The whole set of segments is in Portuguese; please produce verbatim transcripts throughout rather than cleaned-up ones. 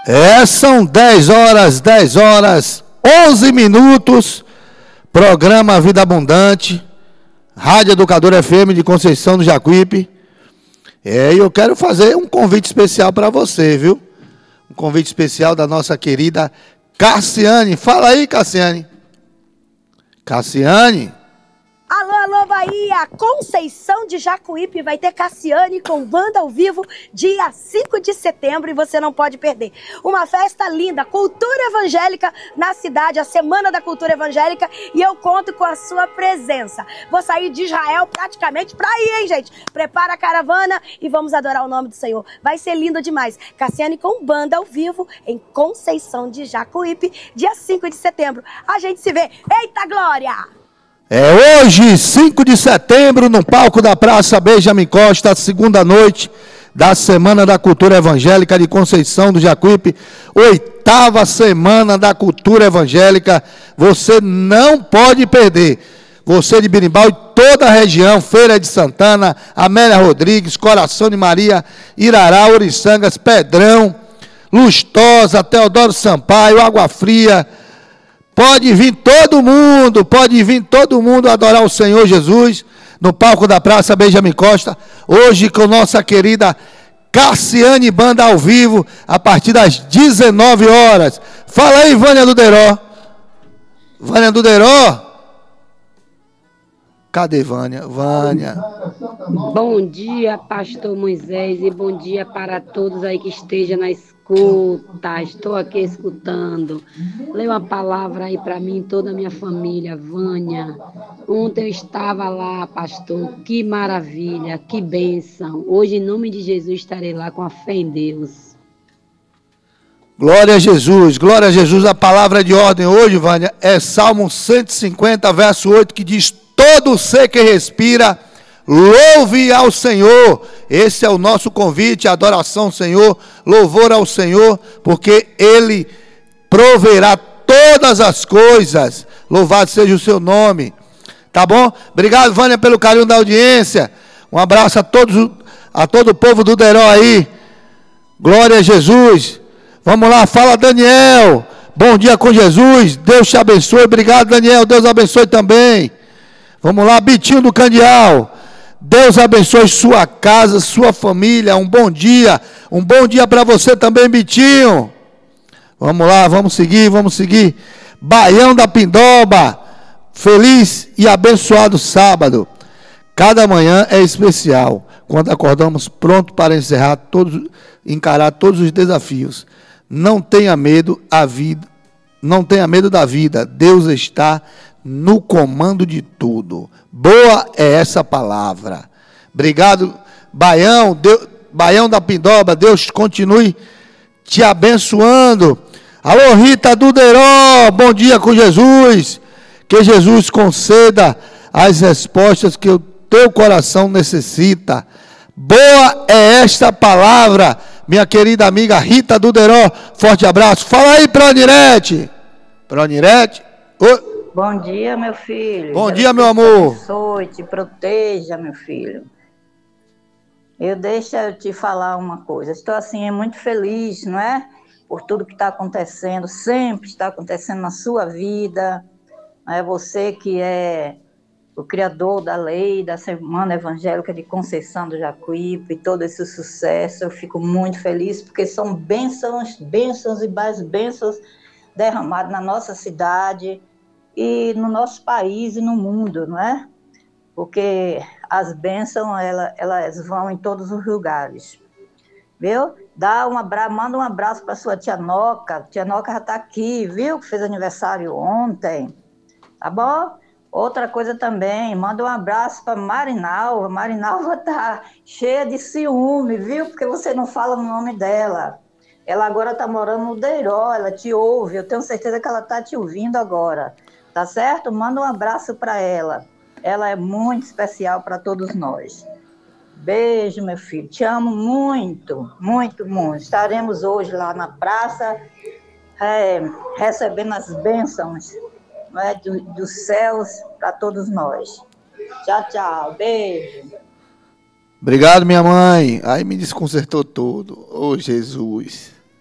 É, são dez horas, dez horas, onze minutos, programa Vida Abundante, Rádio Educadora F M de Conceição do Jacuípe. É, e eu quero fazer um convite especial para você, viu? Um convite especial da nossa querida Cassiane. Fala aí, Cassiane. Cassiane. Alô, alô, Bahia! Conceição de Jacuípe vai ter Cassiane com banda ao vivo dia cinco de setembro e você não pode perder. Uma festa linda, cultura evangélica na cidade, a Semana da Cultura Evangélica, e eu conto com a sua presença. Vou sair de Israel praticamente pra ir, hein, gente? Prepara a caravana e vamos adorar o nome do Senhor. Vai ser lindo demais. Cassiane com banda ao vivo em Conceição de Jacuípe, dia cinco de setembro. A gente se vê. Eita glória! É hoje, cinco de setembro, no palco da Praça Benjamin Costa, a segunda noite da Semana da Cultura Evangélica de Conceição do Jacuípe, oitava Semana da Cultura Evangélica. Você não pode perder. Você de Birimbau e toda a região, Feira de Santana, Amélia Rodrigues, Coração de Maria, Irará, Oriçangas, Pedrão, Lustosa, Teodoro Sampaio, Água Fria. Pode vir todo mundo, pode vir todo mundo adorar o Senhor Jesus no palco da Praça Benjamin Costa, hoje com nossa querida Cassiane Banda ao vivo, a partir das dezenove horas. Fala aí, Vânia Duderó. Vânia Duderó? Cadê Vânia? Vânia. Bom dia, pastor Moisés, e bom dia para todos aí que estejam na escuta. Estou aqui escutando. Lê uma palavra aí para mim e toda a minha família, Vânia. Ontem eu estava lá, pastor. Que maravilha, que bênção. Hoje, em nome de Jesus, estarei lá com a fé em Deus. Glória a Jesus, glória a Jesus. A palavra de ordem hoje, Vânia, é Salmo cento e cinquenta, verso oito, que diz: todo ser que respira, louve ao Senhor. Esse é o nosso convite, adoração ao Senhor, louvor ao Senhor, porque Ele proverá todas as coisas. Louvado seja o seu nome. Tá bom? Obrigado, Vânia, pelo carinho da audiência. Um abraço a todos, a todo o povo do Deró aí. Glória a Jesus. Vamos lá, fala Daniel. Bom dia com Jesus. Deus te abençoe. Obrigado, Daniel. Deus abençoe também. Vamos lá, Bitinho do Candial. Deus abençoe sua casa, sua família. Um bom dia. Um bom dia para você também, Bitinho. Vamos lá, vamos seguir, vamos seguir. Baião da Pindoba. Feliz e abençoado sábado. Cada manhã é especial, quando acordamos pronto para encerrar todos, encarar todos os desafios. Não tenha medo a vida, não tenha medo da vida. Deus está no comando de tudo. Boa é essa palavra. Obrigado, Baião, Deus, Baião da Pindoba. Deus continue te abençoando. Alô, Rita Duderó, bom dia com Jesus. Que Jesus conceda as respostas que o teu coração necessita. Boa é esta palavra, minha querida amiga Rita Duderó. Forte abraço. Fala aí, Pronirete. Pronirete. Oi. Bom dia, meu filho. Bom dia, meu amor. Te abençoe, te proteja, meu filho. Eu deixa eu te falar uma coisa. Estou assim muito feliz, não é? Por tudo que está acontecendo, sempre está acontecendo na sua vida. É você que é o criador da lei, da Semana Evangélica de Conceição do Jacuípe, todo esse sucesso. Eu fico muito feliz, porque são bênçãos, bênçãos e mais bênçãos derramadas na nossa cidade e no nosso país e no mundo, não é? Porque as bênçãos, elas, elas vão em todos os lugares, viu? Dá um abraço, manda um abraço para sua tia Noca. Tia Noca já está aqui, viu? Que fez aniversário ontem, tá bom? Outra coisa também, manda um abraço para Marinalva. Marinalva está cheia de ciúme, viu? Porque você não fala o nome dela. Ela agora está morando no Deiró, ela te ouve. Eu tenho certeza que ela está te ouvindo agora. Tá certo? Manda um abraço para ela. Ela é muito especial para todos nós. Beijo, meu filho. Te amo muito, muito, muito. Estaremos hoje lá na praça, é, recebendo as bênçãos, não é, do, dos céus para todos nós. Tchau, tchau. Beijo. Obrigado, minha mãe. Aí me desconcertou todo. Ô, Jesus.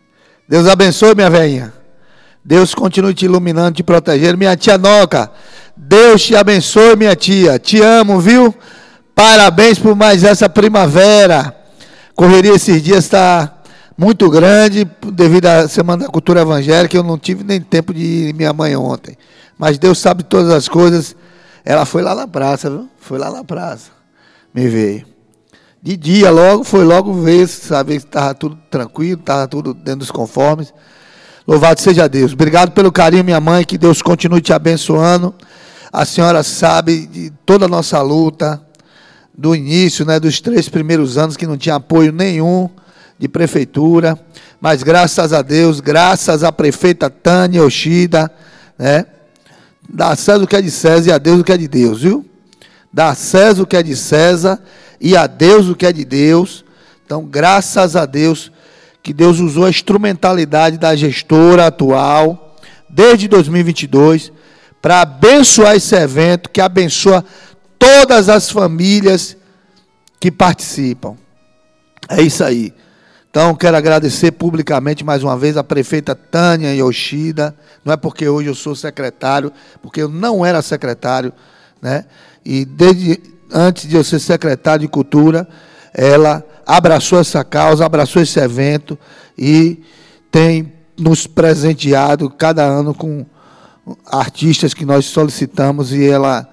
Deus abençoe, minha velhinha. Deus continue te iluminando, te protegendo. Minha tia Noca, Deus te abençoe, minha tia. Te amo, viu? Parabéns por mais essa primavera. Correria esses dias está muito grande, devido à Semana da Cultura Evangélica. Eu não tive nem tempo de ir minha mãe ontem. Mas Deus sabe todas as coisas. Ela foi lá na praça, viu? Foi lá na praça. Me veio. De dia logo, foi logo ver, saber que estava tudo tranquilo, estava tudo dentro dos conformes. Louvado seja Deus. Obrigado pelo carinho, minha mãe, que Deus continue te abençoando. A senhora sabe de toda a nossa luta, do início, né, dos três primeiros anos, que não tinha apoio nenhum de prefeitura, mas graças a Deus, graças à prefeita Tânia Yoshida, né, dá a César o que é de César e a Deus o que é de Deus, viu? Dá a César o que é de César e a Deus o que é de Deus. Então, graças a Deus, que Deus usou a instrumentalidade da gestora atual, desde dois mil e vinte e dois, para abençoar esse evento, que abençoa todas as famílias que participam. É isso aí. Então, quero agradecer publicamente, mais uma vez, a prefeita Tânia Yoshida. Não é porque hoje eu sou secretário, porque eu não era secretário, né? E desde antes de eu ser secretário de Cultura, ela abraçou essa causa, abraçou esse evento e tem nos presenteado cada ano com artistas que nós solicitamos e ela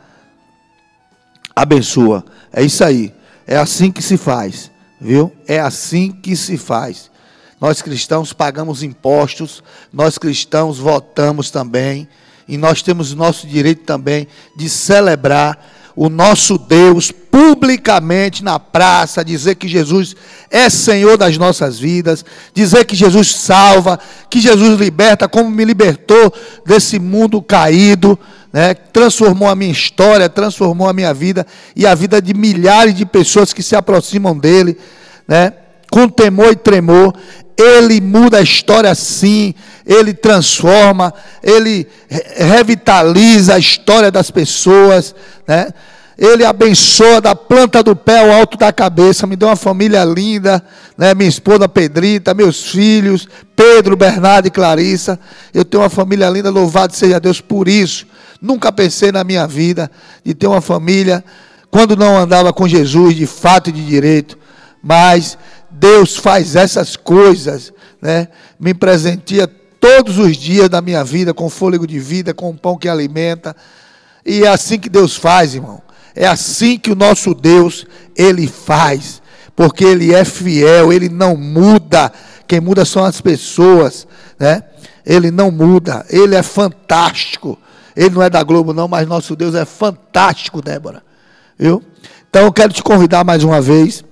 abençoa. É isso aí. É assim que se faz, viu? É assim que se faz. Nós cristãos pagamos impostos, nós cristãos votamos também, e nós temos nosso direito também de celebrar o nosso Deus publicamente na praça, dizer que Jesus é Senhor das nossas vidas, dizer que Jesus salva, que Jesus liberta, como me libertou desse mundo caído, né? Transformou a minha história, transformou a minha vida e a vida de milhares de pessoas que se aproximam dele, né? Com temor e tremor. Ele muda a história sim, ele transforma, ele revitaliza a história das pessoas, né? Ele abençoa da planta do pé ao alto da cabeça, me deu uma família linda, né? Minha esposa Pedrita, meus filhos, Pedro, Bernardo e Clarissa, eu tenho uma família linda, louvado seja Deus por isso. Nunca pensei na minha vida de ter uma família, quando não andava com Jesus de fato e de direito, mas Deus faz essas coisas, né? Me presenteia todos os dias da minha vida, com fôlego de vida, com o pão que alimenta, e é assim que Deus faz, irmão, é assim que o nosso Deus, Ele faz, porque Ele é fiel, Ele não muda, quem muda são as pessoas, né? Ele não muda, Ele é fantástico, Ele não é da Globo não, mas nosso Deus é fantástico, Débora, viu? Então eu quero te convidar mais uma vez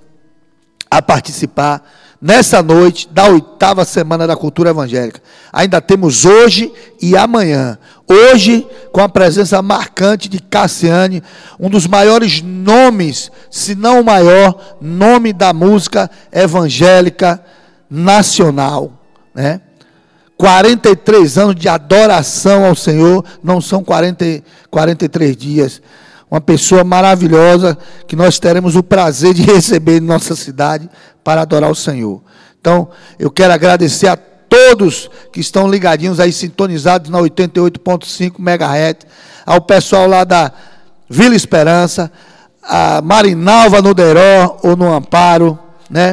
a participar nessa noite da oitava Semana da Cultura Evangélica. Ainda temos hoje e amanhã. Hoje, com a presença marcante de Cassiane, um dos maiores nomes, se não o maior nome da música evangélica nacional, né? quarenta e três anos de adoração ao Senhor, não são quarenta, quarenta e três dias. Uma pessoa maravilhosa que nós teremos o prazer de receber em nossa cidade para adorar o Senhor. Então, eu quero agradecer a todos que estão ligadinhos aí, sintonizados na oitenta e oito ponto cinco megahertz, ao pessoal lá da Vila Esperança, a Marinalva no Deró ou no Amparo, né?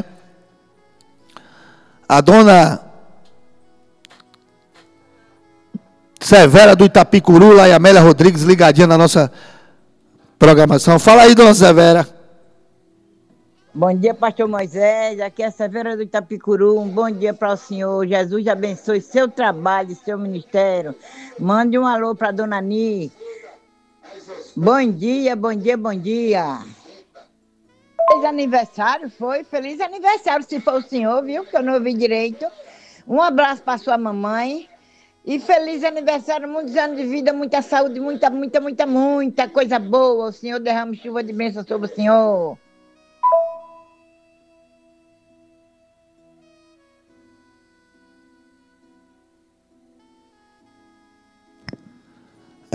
A dona Severa do Itapicuru, lá e a Amélia Rodrigues ligadinha na nossa programação. Fala aí, dona Severa. Bom dia, pastor Moisés. Aqui é a Severa do Itapicuru. Um bom dia para o senhor. Jesus abençoe seu trabalho, seu ministério. Mande um alô para a dona Ni. Bom dia, bom dia, bom dia. Feliz aniversário, foi? Feliz aniversário, se for o senhor, viu? Que eu não ouvi direito. Um abraço para sua mamãe. E feliz aniversário, muitos anos de vida, muita saúde, muita, muita, muita, muita coisa boa. O Senhor derrama chuva de bênção sobre o Senhor.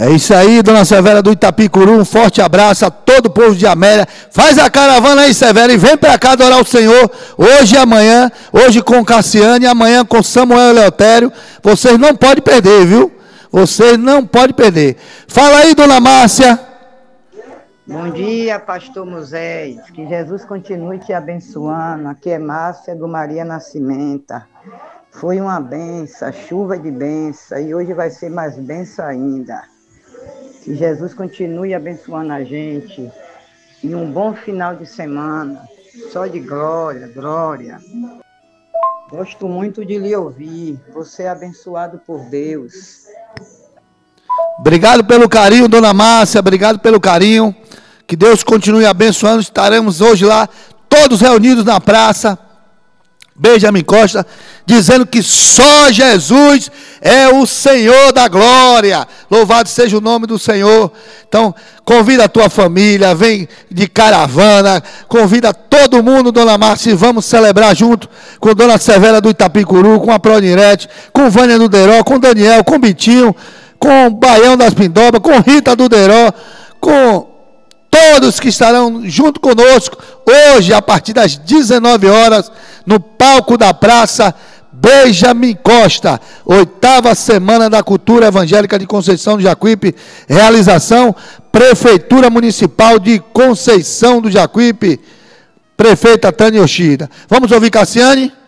É isso aí, dona Severa do Itapicuru, um forte abraço a todo o povo de Amélia. Faz a caravana aí, Severa, e vem para cá adorar o Senhor, hoje e amanhã, hoje com Cassiane, amanhã com Samuel Eleutério. Vocês não podem perder, viu? Vocês não podem perder. Fala aí, dona Márcia. Bom dia, pastor Moisés, que Jesus continue te abençoando. Aqui é Márcia do Maria Nascimento. Foi uma benção, chuva de benção, e hoje vai ser mais benção ainda. Que Jesus continue abençoando a gente. E um bom final de semana. Só de glória, glória. Gosto muito de lhe ouvir. Você é abençoado por Deus. Obrigado pelo carinho, dona Márcia. Obrigado pelo carinho. Que Deus continue abençoando. Estaremos hoje lá, todos reunidos na praça. Benjamin Costa, dizendo que só Jesus é o Senhor da glória. Louvado seja o nome do Senhor. Então, convida a tua família, vem de caravana, convida todo mundo, dona Márcia, e vamos celebrar junto com dona Severa do Itapicuru, com a Pronirete, com Vânia do Deró, com Daniel, com Bitinho, com Baião das Pindobas, com Rita do Deró, com todos que estarão junto conosco hoje, a partir das dezenove horas, no palco da praça Benjamin Costa, oitava Semana da Cultura Evangélica de Conceição do Jacuípe, realização Prefeitura Municipal de Conceição do Jacuípe, prefeita Tânia Yoshida. Vamos ouvir Cassiane?